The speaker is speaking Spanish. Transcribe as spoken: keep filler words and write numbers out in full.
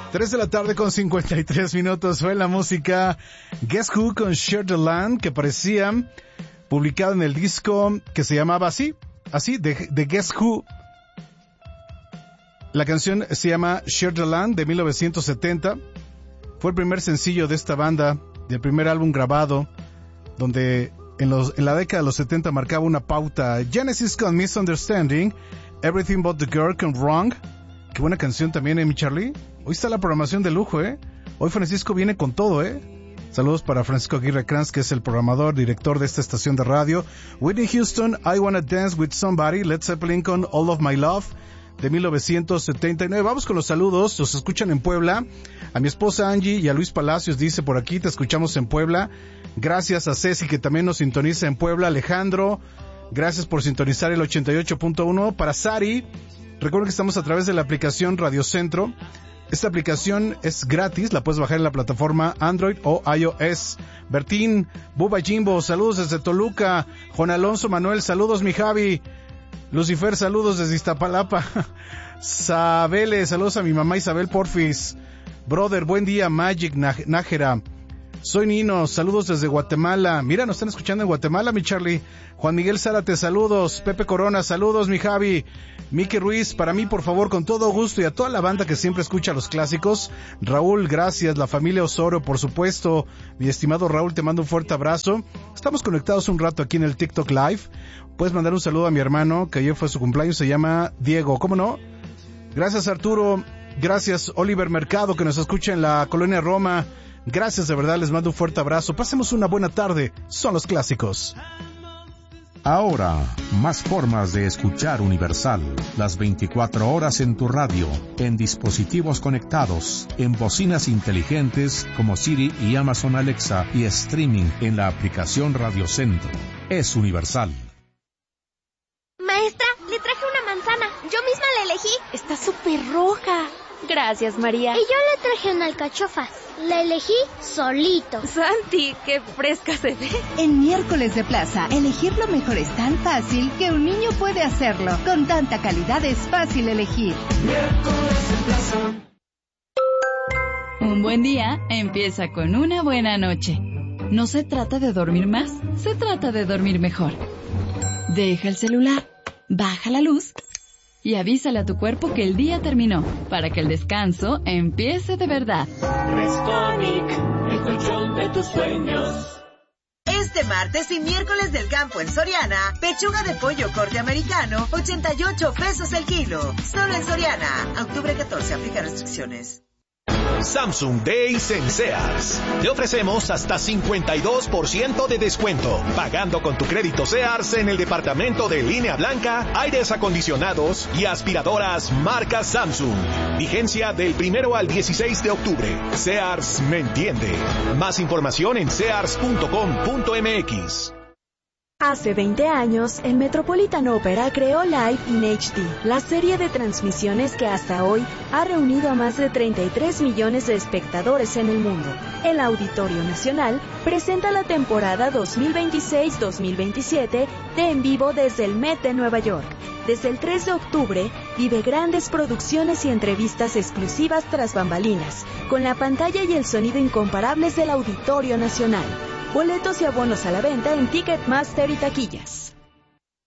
tres de la tarde con cincuenta y tres minutos fue la música Guess Who con Share the Land, que aparecía publicado en el disco que se llamaba así, así, de, de Guess Who. La canción se llama Share the Land, de mil novecientos setenta. Fue el primer sencillo de esta banda, del primer álbum grabado, donde en, los, en la década de los setenta marcaba una pauta. Genesis con Misunderstanding, Everything But the Girl con Wrong. Qué buena canción también, ¿eh, mi Charlie? Hoy está la programación de lujo, ¿eh? Hoy Francisco viene con todo, ¿eh? Saludos para Francisco Aguirre Kranz, que es el programador, director de esta estación de radio. Whitney Houston, I Wanna Dance With Somebody. Led Zeppelin con All of My Love, de mil novecientos setenta y nueve. Vamos con los saludos. Los escuchan en Puebla. A mi esposa Angie y a Luis Palacios, dice por aquí, te escuchamos en Puebla. Gracias a Ceci, que también nos sintoniza en Puebla. Alejandro, gracias por sintonizar el ochenta y ocho punto uno. Para Sari, recuerden que estamos a través de la aplicación Radio Centro. Esta aplicación es gratis, la puedes bajar en la plataforma Android o iOS. Bertín, Buba Jimbo, saludos desde Toluca. Juan Alonso Manuel, saludos mi Javi. Lucifer, saludos desde Iztapalapa. Sabele, saludos a mi mamá Isabel Porfis. Brother, buen día. Magic Nájera. Soy Nino, saludos desde Guatemala. Mira, nos están escuchando en Guatemala, mi Charlie. Juan Miguel Zárate, saludos. Pepe Corona, saludos, mi Javi. Miki Ruiz, para mí, por favor, con todo gusto, y a toda la banda que siempre escucha los clásicos. Raúl, gracias. La familia Osorio, por supuesto. Mi estimado Raúl, te mando un fuerte abrazo. Estamos conectados un rato aquí en el TikTok Live. Puedes mandar un saludo a mi hermano, que ayer fue su cumpleaños, se llama Diego. ¿Cómo no? Gracias, Arturo. Gracias, Oliver Mercado, que nos escucha en la Colonia Roma. Gracias, de verdad, les mando un fuerte abrazo. Pasemos una buena tarde. Son los clásicos. Ahora, más formas de escuchar Universal. Las veinticuatro horas en tu radio, en dispositivos conectados, en bocinas inteligentes como Siri y Amazon Alexa, y streaming en la aplicación Radio Centro. Es Universal. Maestra, le traje una manzana. Yo misma la elegí. Está súper roja. Gracias, María. Y yo le traje una alcachofa. La elegí solito. Santi, qué fresca se ve. En Miércoles de Plaza, elegir lo mejor es tan fácil que un niño puede hacerlo. Con tanta calidad es fácil elegir. Miércoles de Plaza. Un buen día empieza con una buena noche. No se trata de dormir más, se trata de dormir mejor. Deja el celular, baja la luz y avísale a tu cuerpo que el día terminó, para que el descanso empiece de verdad. Restonic, el colchón de tus sueños. Este martes y miércoles del campo en Soriana, pechuga de pollo corte americano, ochenta y ocho pesos el kilo. Solo en Soriana. Octubre catorce, aplica restricciones. Samsung Days en Sears. Te ofrecemos hasta cincuenta y dos por ciento de descuento, pagando con tu crédito Sears en el departamento de línea blanca, aires acondicionados y aspiradoras marca Samsung. Vigencia del primero al dieciséis de octubre. Sears me entiende. Más información en sears punto com punto m x. Hace veinte años, el Metropolitan Opera creó Live in H D, la serie de transmisiones que hasta hoy ha reunido a más de treinta y tres millones de espectadores en el mundo. El Auditorio Nacional presenta la temporada dos mil veintiséis dos mil veintisiete de En Vivo desde el Met de Nueva York. Desde el tres de octubre, vive grandes producciones y entrevistas exclusivas tras bambalinas, con la pantalla y el sonido incomparables del Auditorio Nacional. Boletos y abonos a la venta en Ticketmaster y taquillas.